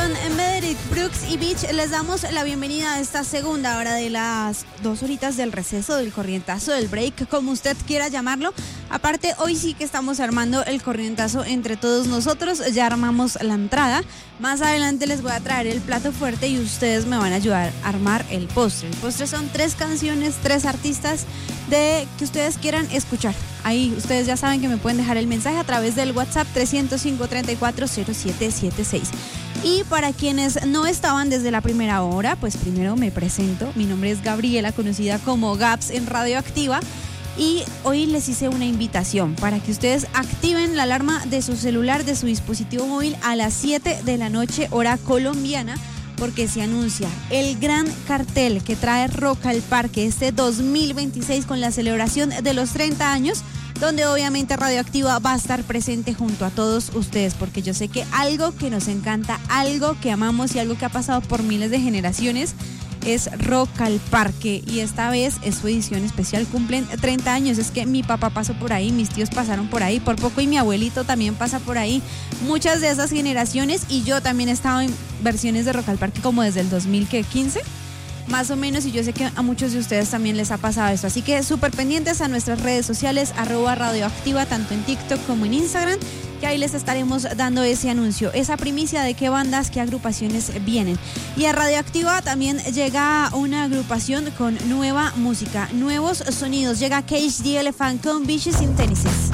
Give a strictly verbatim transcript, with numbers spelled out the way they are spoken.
con Meredith Brooks y Beach. Les damos la bienvenida a esta segunda hora de las dos horitas del receso, del corrientazo, del break, como usted quiera llamarlo. Aparte, hoy sí que estamos armando el corrientazo entre todos nosotros. Ya armamos la entrada. Más adelante les voy a traer el plato fuerte y ustedes me van a ayudar a armar el postre. El postre son tres canciones, tres artistas de que ustedes quieran escuchar. Ahí ustedes ya saben que me pueden dejar el mensaje a través del WhatsApp tres cero cinco, tres cuatro cero siete siete seis. Y para quienes no estaban desde la primera hora, pues primero me presento. Mi nombre es Gabriela, conocida como Gaps en Radioactiva. Y hoy les hice una invitación para que ustedes activen la alarma de su celular, de su dispositivo móvil a las siete de la noche, hora colombiana, porque se anuncia el gran cartel que trae Rock al Parque este dos mil veintiséis con la celebración de los treinta años, donde obviamente Radioactiva va a estar presente junto a todos ustedes, porque yo sé que algo que nos encanta, algo que amamos y algo que ha pasado por miles de generaciones es Rock al Parque, y esta vez es su edición especial, cumplen treinta años. Es que mi papá pasó por ahí, mis tíos pasaron por ahí, por poco y mi abuelito también pasa por ahí, muchas de esas generaciones, y yo también he estado en versiones de Rock al Parque como desde el dos mil quince más o menos, y yo sé que a muchos de ustedes también les ha pasado esto, así que súper pendientes a nuestras redes sociales, arroba radioactiva, tanto en TikTok como en Instagram, que ahí les estaremos dando ese anuncio, esa primicia de qué bandas, qué agrupaciones vienen. Y a Radioactiva también llega una agrupación con nueva música, nuevos sonidos, llega Cage the Elephant con Vicious Intentions.